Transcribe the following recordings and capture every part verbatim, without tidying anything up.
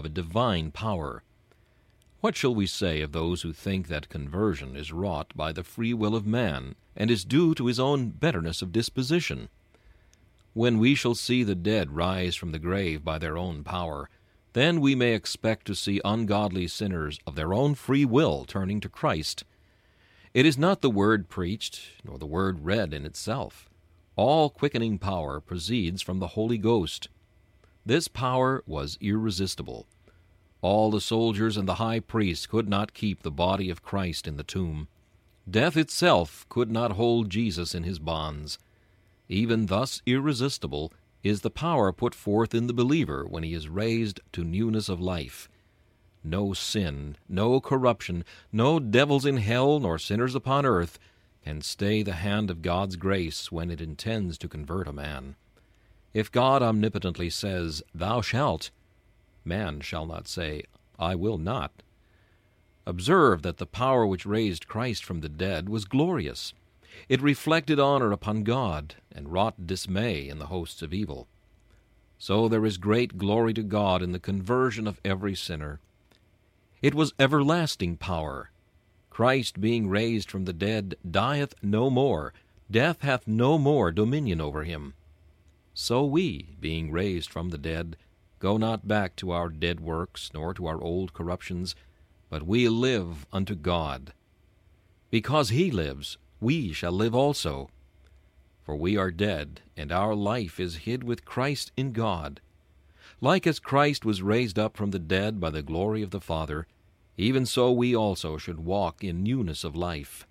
of a divine power. What shall we say of those who think that conversion is wrought by the free will of man, and is due to his own betterness of disposition? When we shall see the dead rise from the grave by their own power, then we may expect to see ungodly sinners of their own free will turning to Christ. It is not the word preached, nor the word read in itself. All quickening power proceeds from the Holy Ghost. This power was irresistible. All the soldiers and the high priest could not keep the body of Christ in the tomb. Death itself could not hold Jesus in his bonds. Even thus irresistible is the power put forth in the believer when he is raised to newness of life. No sin, no corruption, no devils in hell nor sinners upon earth can stay the hand of God's grace when it intends to convert a man. If God omnipotently says, "Thou shalt," man shall not say, "I will not." Observe that the power which raised Christ from the dead was glorious. It reflected honor upon God and wrought dismay in the hosts of evil. So there is great glory to God in the conversion of every sinner. It was everlasting power. Christ, being raised from the dead, dieth no more. Death hath no more dominion over him. So we, being raised from the dead, go not back to our dead works, nor to our old corruptions, but we live unto God. Because he lives, we shall live also. For we are dead, and our life is hid with Christ in God. Like as Christ was raised up from the dead by the glory of the Father, even so we also should walk in newness of life.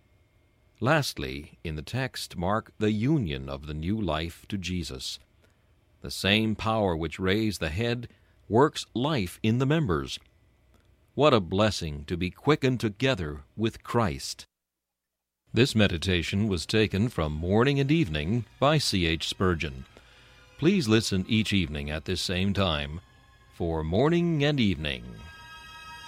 Lastly, in the text mark the union of the new life to Jesus. The same power which raised the head works life in the members. What a blessing to be quickened together with Christ! This meditation was taken from Morning and Evening by C H Spurgeon. Please listen each evening at this same time for Morning and Evening.